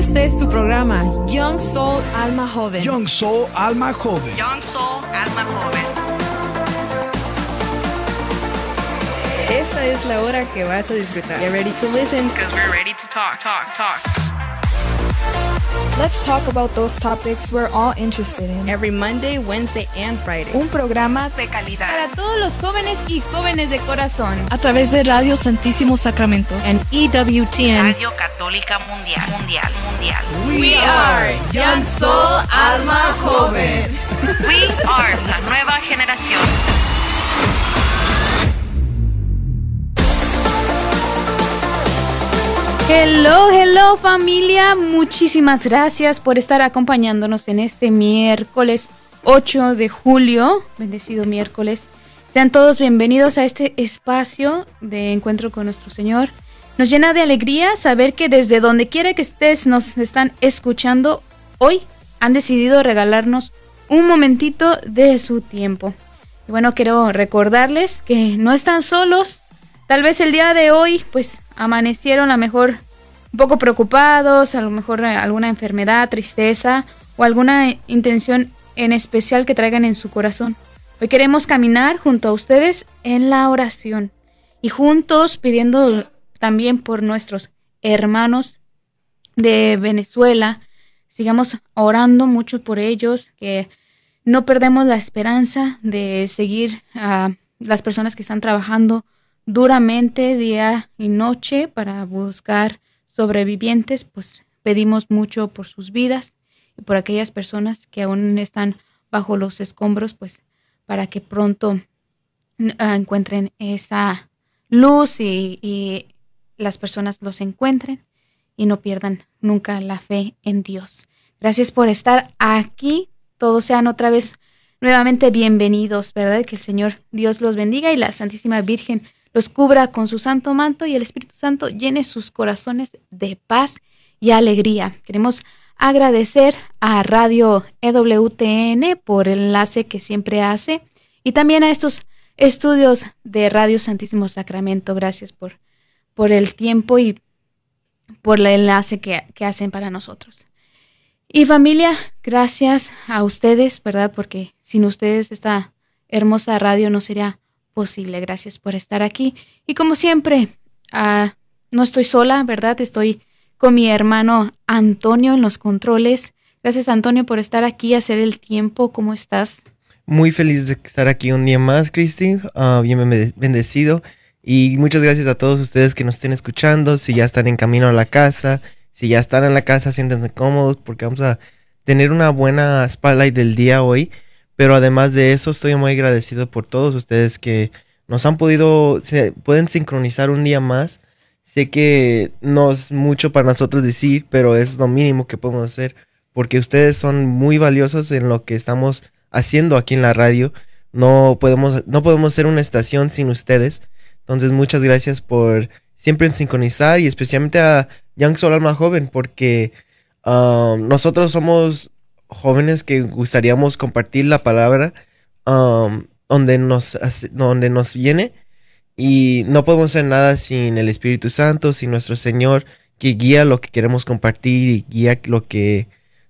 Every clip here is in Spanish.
Este es tu programa, Young Soul Alma Joven. Young Soul Alma Joven. Young Soul Alma Joven. Esta es la hora que vas a disfrutar. Get ready to listen, because we're ready to talk. Let's talk about those topics we're all interested in. every Monday, Wednesday, and Friday. Un programa De calidad. Para todos los jóvenes y jóvenes de corazón. a través de Radio Santísimo Sacramento and EWTN. Radio Católica Mundial. We are Young Soul Alma Joven. We are la nueva generación. Hello familia, muchísimas gracias por estar acompañándonos en este miércoles 8 de julio, bendecido miércoles. Sean todos bienvenidos a este espacio de encuentro con nuestro Señor. Nos llena de alegría saber que desde donde quiera que estés nos están escuchando. Hoy han decidido regalarnos un momentito de su tiempo. Y bueno, quiero recordarles que no están solos. Tal vez el día de hoy, pues, amanecieron a lo mejor un poco preocupados, a lo mejor alguna enfermedad, tristeza o alguna intención en especial que traigan en su corazón. Hoy queremos caminar junto a ustedes en la oración y juntos pidiendo también por nuestros hermanos de Venezuela. Sigamos orando mucho por ellos, que no perdemos la esperanza de seguir a las personas que están trabajando duramente día y noche para buscar sobrevivientes. Pues pedimos mucho por sus vidas y por aquellas personas que aún están bajo los escombros, pues para que pronto encuentren esa luz y las personas los encuentren y no pierdan nunca la fe en Dios. Gracias por estar aquí. Todos sean otra vez nuevamente bienvenidos, ¿verdad? Que el Señor Dios los bendiga y la Santísima Virgen los cubra con su santo manto y el Espíritu Santo llene sus corazones de paz y alegría. Queremos agradecer a Radio EWTN por el enlace que siempre hace y también a estos estudios de Radio Santísimo Sacramento. Gracias por el tiempo y por el enlace que hacen para nosotros. Y familia, gracias a ustedes, ¿verdad? Porque sin ustedes esta hermosa radio no sería posible. Gracias por estar aquí. Y como siempre, no estoy sola, ¿verdad? Estoy con mi hermano Antonio en los controles. Gracias, Antonio, por estar aquí, hacer el tiempo. ¿Cómo estás? Muy feliz de estar aquí un día más, Cristi. Bien bendecido. Y muchas gracias a todos ustedes que nos estén escuchando. Si ya están en camino a la casa, si ya están en la casa, siéntense cómodos porque vamos a tener una buena spotlight del día hoy. Pero además de eso, estoy muy agradecido por todos ustedes que nos han pueden sincronizar un día más. Sé que no es mucho para nosotros decir, pero es lo mínimo que podemos hacer porque ustedes son muy valiosos en lo que estamos haciendo aquí en la radio. No podemos ser una estación sin ustedes. Entonces, muchas gracias por siempre sincronizar y especialmente a Young Soul Alma Joven porque nosotros somos jóvenes que gustaríamos compartir la palabra donde nos viene y no podemos hacer nada sin el Espíritu Santo, sin nuestro Señor que guía lo que queremos compartir y guía lo que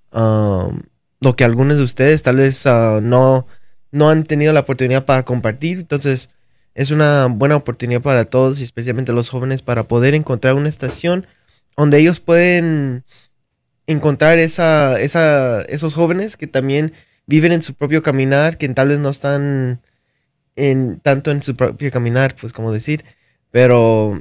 algunos de ustedes tal vez no han tenido la oportunidad para compartir. Entonces es una buena oportunidad para todos y especialmente los jóvenes para poder encontrar una estación donde ellos pueden encontrar esos jóvenes que también viven en su propio caminar, que tal vez no están tanto en su propio caminar, pues como decir, pero